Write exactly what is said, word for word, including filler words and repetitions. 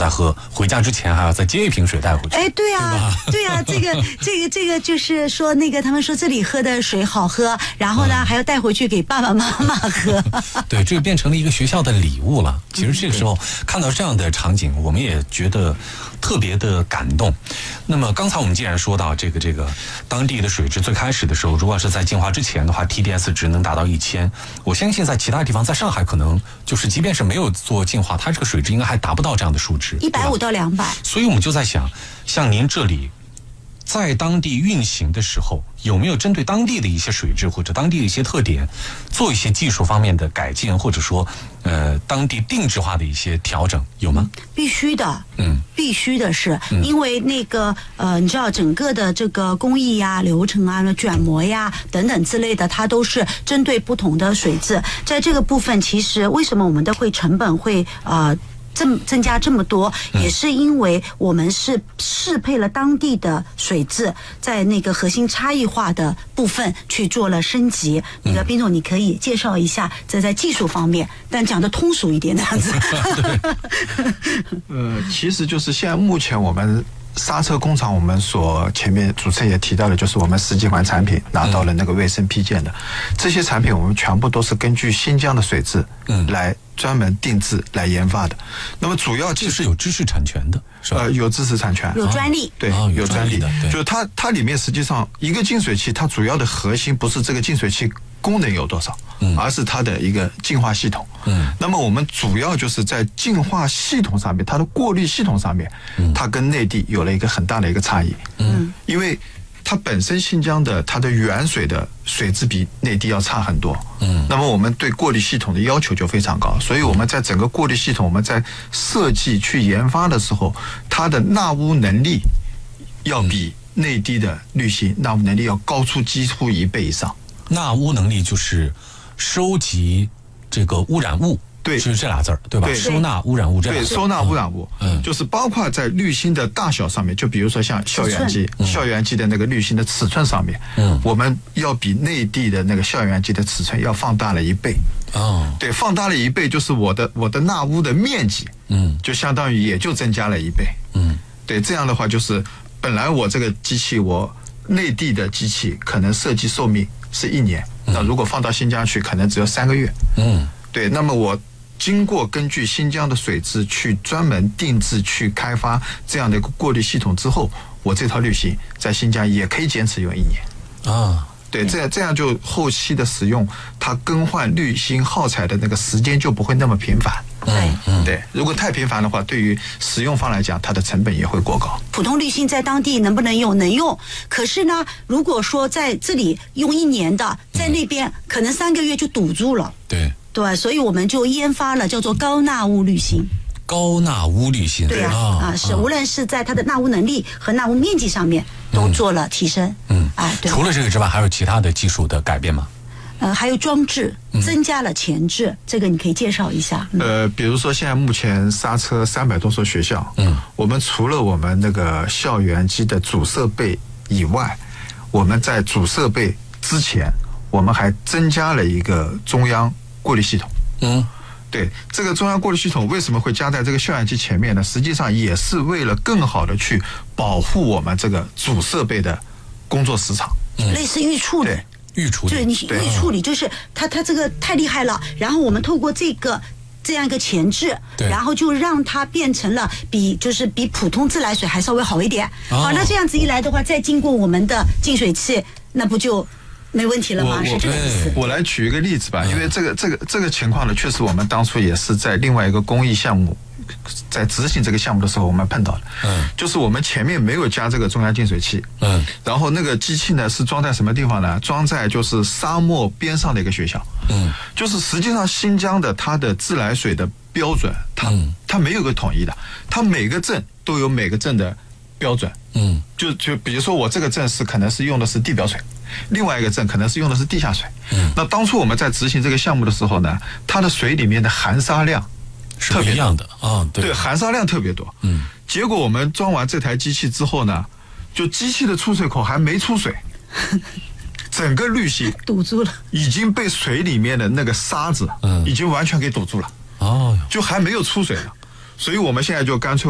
再喝，回家之前还要再接一瓶水带回去。 哎，对啊，对啊，这个这个这个就是说那个他们说这里喝的水好喝，然后呢、嗯、还要带回去给爸爸妈妈喝。 对，这个变成了一个学校的礼物了。其实这个时候看到这样的场景，我们也觉得特别的感动。那么刚才我们既然说到这个这个当地的水质最开始的时候，如果是在净化之前的话 T D S 值能达到一千，我相信在其他地方，在上海可能就是即便是没有做净化，它这个水质应该还达不到这样的数值， 一百五到两百。 所以我们就在想，像您这里在当地运行的时候，有没有针对当地的一些水质或者当地的一些特点，做一些技术方面的改进，或者说呃当地定制化的一些调整，有吗？ 必须的， 嗯， 必须的是，嗯、因为那个呃，你知道整个的这个工艺呀、流程啊、卷膜呀等等之类的，它都是针对不同的水质。在这个部分，其实为什么我们的会成本会呃。增增加这么多，也是因为我们是适配了当地的水质，在那个核心差异化的部分去做了升级。那个宾总，你可以介绍一下这在技术方面，但讲的通俗一点这样子。 呃，其实就是现在目前我们刹车工厂，我们所前面主持人也提到的，就是我们十几款产品拿到了那个卫生批件的，嗯、这些产品我们全部都是根据新疆的水质来专门定制来研发的。那么主要这是有知识产权的，是吧？ 呃，有知识产权， 有专利， 对， 哦、 有专利的， 就是它它里面实际上一个净水器，它主要的核心不是这个净水器功能有多少，嗯、而是它的一个净化系统。嗯，那么我们主要就是在净化系统上面，它的过滤系统上面，嗯、它跟内地有了一个很大的一个差异。嗯，因为它本身新疆的它的原水的水质比内地要差很多。嗯，那么我们对过滤系统的要求就非常高，所以我们在整个过滤系统，我们在设计去研发的时候，它的纳污能力要比内地的滤芯纳污能力要高出几乎一倍以上。 纳污能力就是收集这个污染物， 对， 是这俩字儿，对吧？ 对， 收纳污染物，这对，收纳污染物，嗯，就是包括在滤芯的大小上面，就比如说像校园机，嗯、校园机的那个滤芯的尺寸上面，嗯，我们要比内地的那个校园机的尺寸要放大了一倍。哦，对，放大了一倍，就是我的我的纳污的面积，嗯，就相当于也就增加了一倍。嗯，对，这样的话就是本来我这个机器，我内地的机器可能设计寿命是一年。那如果放到新疆去，可能只有三个月。嗯，对。那么我经过根据新疆的水质去专门定制、去开发这样的一个过滤系统之后，我这套滤芯在新疆也可以坚持用一年。啊，对，这样这样就后期的使用，它更换滤芯耗材的那个时间就不会那么频繁。 对， 嗯，对，如果太频繁的话，对于使用方来讲，它的成本也会过高。 普通滤芯在当地能不能用？能用。可是呢，如果说在这里用一年的，在那边可能三个月就堵住了。 对， 对，所以我们就研发了叫做高纳污滤芯。 高纳污滤芯， 对啊，啊，啊是，无论是在它的纳污能力和纳污面积上面都做了提升。嗯，哎，对。 除了这个之外，还有其他的技术的改变吗？ 呃，还有装置增加了前置，嗯、这个你可以介绍一下。 嗯、呃，比如说现在目前刹车三百多所学校，嗯，我们除了我们那个校园机的主设备以外，我们在主设备之前，我们还增加了一个中央过滤系统。嗯，对，这个中央过滤系统为什么会加在这个校园机前面呢？实际上也是为了更好的去保护我们这个主设备的工作时长， 嗯、类似预处理。 预处理， 对，你预处理就是它，它这个太厉害了。然后我们透过这个这样一个前置，然后就让它变成了比就是比普通自来水还稍微好一点。哦、好，那这样子一来的话，再经过我们的净水器，那不就没问题了吗？是这个意思。 我来举一个例子吧，因为这个这个这个情况呢，确实我们当初也是在另外一个公益项目。在执行这个项目的时候，我们碰到了，嗯，就是我们前面没有加这个中央净水器，嗯，然后那个机器呢是装在什么地方呢？装在就是沙漠边上的一个学校，嗯，就是实际上新疆的它的自来水的标准，它、嗯、它没有个统一的，它每个镇都有每个镇的标准，嗯，就就比如说我这个镇是可能是用的是地表水，另外一个镇可能是用的是地下水，嗯，那当初我们在执行这个项目的时候呢，它的水里面的含沙量。 是不一样的啊，对， 对，含沙量特别多。嗯，结果我们装完这台机器之后呢，就机器的出水口还没出水，整个滤芯堵住了， 已经被水里面的那个沙子，嗯，已经完全给堵住了。哦，就还没有出水了，所以我们现在就干脆。